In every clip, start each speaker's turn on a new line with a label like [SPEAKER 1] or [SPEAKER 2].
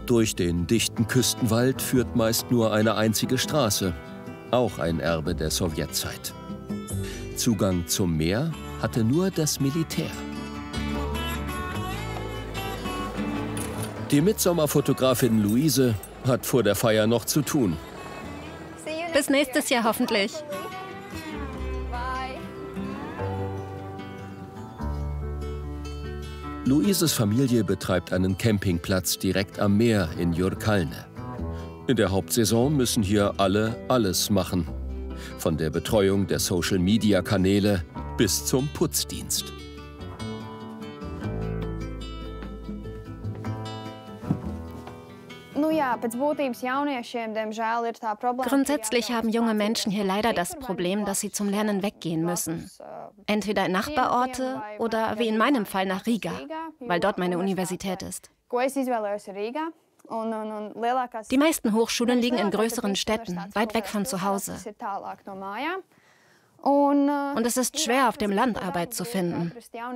[SPEAKER 1] Durch den dichten Küstenwald führt meist nur eine einzige Straße, auch ein Erbe der Sowjetzeit. Zugang zum Meer hatte nur das Militär. Die Mitsommerfotografin Luise hat vor der Feier noch zu tun.
[SPEAKER 2] Bis nächstes Jahr hoffentlich.
[SPEAKER 1] Luises Familie betreibt einen Campingplatz direkt am Meer in Jurkalne. In der Hauptsaison müssen hier alle alles machen. Von der Betreuung der Social-Media-Kanäle bis zum Putzdienst.
[SPEAKER 2] Grundsätzlich haben junge Menschen hier leider das Problem, dass sie zum Lernen weggehen müssen. Entweder in Nachbarorte oder, wie in meinem Fall, nach Riga, weil dort meine Universität ist. Die meisten Hochschulen liegen in größeren Städten, weit weg von zu Hause. Und es ist schwer, auf dem Land Arbeit zu finden.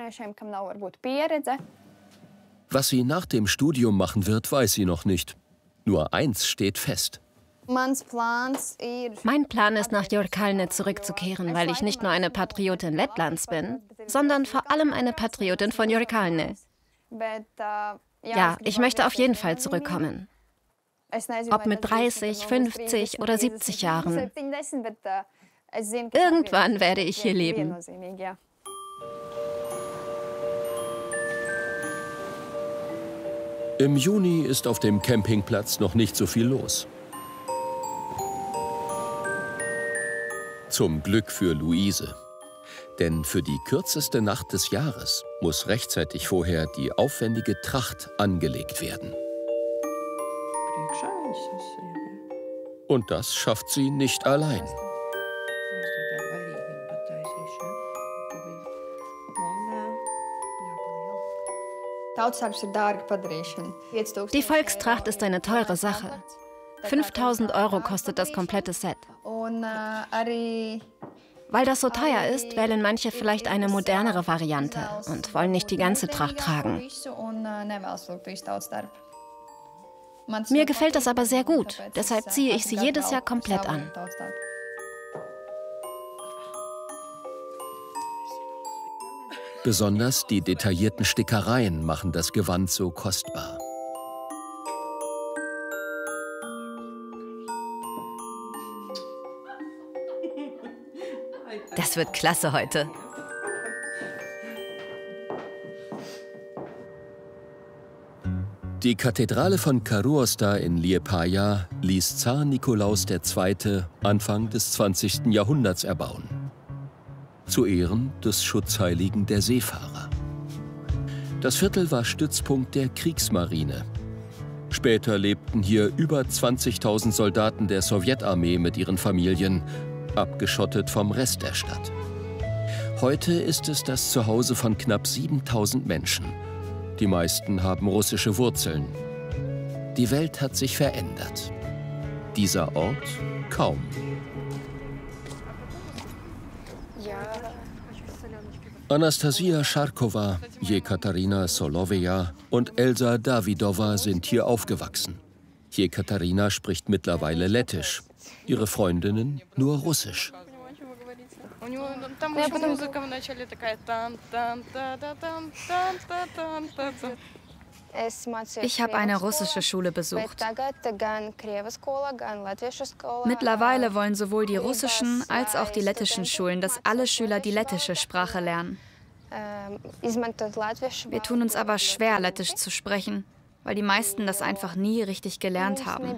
[SPEAKER 1] Was sie nach dem Studium machen wird, weiß sie noch nicht. Nur eins steht fest.
[SPEAKER 2] Mein Plan ist, nach Jurkalne zurückzukehren, weil ich nicht nur eine Patriotin Lettlands bin, sondern vor allem eine Patriotin von Jurkalne. Ja, ich möchte auf jeden Fall zurückkommen. Ob mit 30, 50 oder 70 Jahren. Irgendwann werde ich hier leben.
[SPEAKER 1] Im Juni ist auf dem Campingplatz noch nicht so viel los. Zum Glück für Luise. Denn für die kürzeste Nacht des Jahres muss rechtzeitig vorher die aufwendige Tracht angelegt werden. Und das schafft sie nicht allein.
[SPEAKER 2] Die Volkstracht ist eine teure Sache. 5.000 € kostet das komplette Set. Weil das so teuer ist, wählen manche vielleicht eine modernere Variante und wollen nicht die ganze Tracht tragen. Mir gefällt das aber sehr gut, deshalb ziehe ich sie jedes Jahr komplett an.
[SPEAKER 1] Besonders die detaillierten Stickereien machen das Gewand so kostbar.
[SPEAKER 2] Das wird klasse heute.
[SPEAKER 1] Die Kathedrale von Karuosta in Liepaja ließ Zar Nikolaus II. Anfang des 20. Jahrhunderts erbauen. Zu Ehren des Schutzheiligen der Seefahrer. Das Viertel war Stützpunkt der Kriegsmarine. Später lebten hier über 20.000 Soldaten der Sowjetarmee mit ihren Familien, abgeschottet vom Rest der Stadt. Heute ist es das Zuhause von knapp 7.000 Menschen. Die meisten haben russische Wurzeln. Die Welt hat sich verändert. Dieser Ort kaum. Anastasia Scharkowa, Jekaterina Soloveja und Elsa Davidova sind hier aufgewachsen. Jekaterina spricht mittlerweile Lettisch, ihre Freundinnen nur Russisch.
[SPEAKER 3] Ich habe eine russische Schule besucht. Mittlerweile wollen sowohl die russischen als auch die lettischen Schulen, dass alle Schüler die lettische Sprache lernen. Wir tun uns aber schwer, Lettisch zu sprechen, weil die meisten das einfach nie richtig gelernt haben.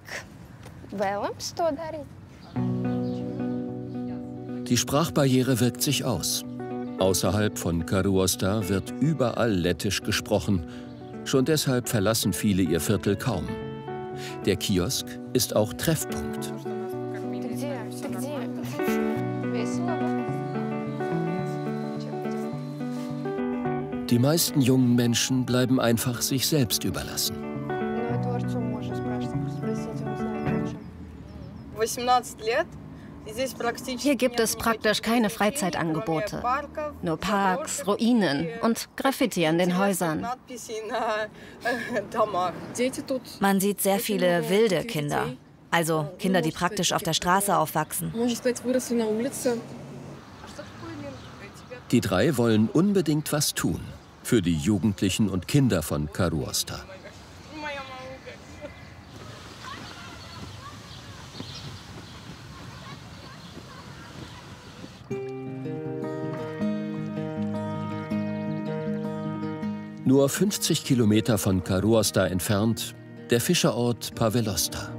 [SPEAKER 1] Die Sprachbarriere wirkt sich aus. Außerhalb von Karuosta wird überall Lettisch gesprochen. Schon deshalb verlassen viele ihr Viertel kaum. Der Kiosk ist auch Treffpunkt. Die meisten jungen Menschen bleiben einfach sich selbst überlassen.
[SPEAKER 4] 18 лет
[SPEAKER 2] Hier gibt es praktisch keine Freizeitangebote. Nur Parks, Ruinen und Graffiti an den Häusern.
[SPEAKER 4] Man sieht sehr viele wilde Kinder. Also Kinder, die praktisch auf der Straße aufwachsen.
[SPEAKER 1] Die drei wollen unbedingt was tun für die Jugendlichen und Kinder von Karur-Osta. Nur 50 Kilometer von Karur-Osta entfernt der Fischerort Pavelosta.